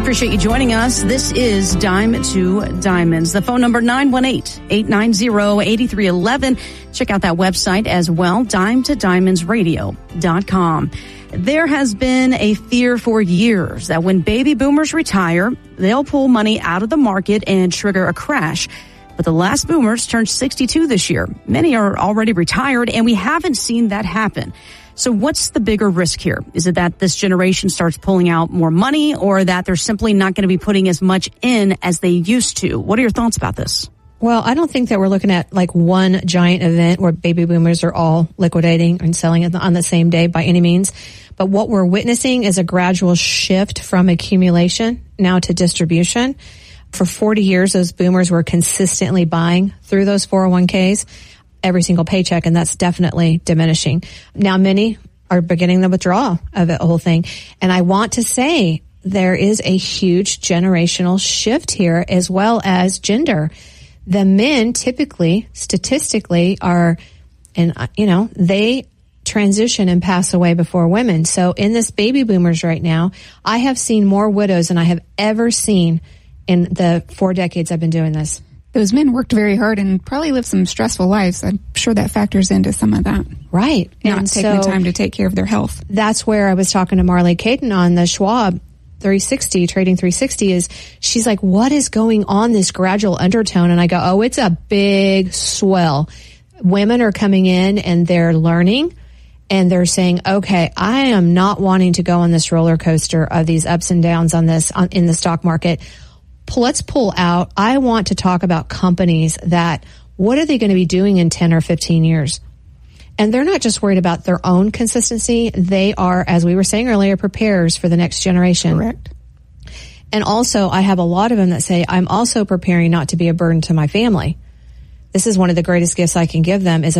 appreciate you joining us. This is Dime to Diamonds. The phone number 918-890-8311. Check out that website as well, dimetodiamondsradio.com. There has been a fear for years that when baby boomers retire, they'll pull money out of the market and trigger a crash. But the last boomers turned 62 this year. Many are already retired, and we haven't seen that happen. So what's the bigger risk here? Is it that this generation starts pulling out more money, or that they're simply not going to be putting as much in as they used to? What are your thoughts about this? Well, I don't think that we're looking at like one giant event where baby boomers are all liquidating and selling it on the same day by any means. But what we're witnessing is a gradual shift from accumulation now to distribution. For 40 years, those boomers were consistently buying through those 401ks every single paycheck, and that's definitely diminishing. Now, many are beginning the withdrawal of the whole thing. And I want to say there is a huge generational shift here, as well as gender. The men typically, statistically, are, and they transition and pass away before women. So in this baby boomers right now, I have seen more widows than I have ever seen in the 4 decades I've been doing this. Those men worked very hard and probably lived some stressful lives. I'm sure that factors into some of that. Right. Not taking the time to take care of their health. That's where I was talking to Marley Caden on the Schwab 360, Trading 360, is she's like, what is going on, this gradual undertone? And I go, oh, it's a big swell. Women are coming in and they're learning and they're saying, okay, I am not wanting to go on this roller coaster of these ups and downs in the stock market. Let's pull out. I want to talk about companies that, what are they going to be doing in 10 or 15 years? And they're not just worried about their own consistency. They are, as we were saying earlier, preparers for the next generation. Correct. And also, I have a lot of them that say, I'm also preparing not to be a burden to my family. This is one of the greatest gifts I can give them, is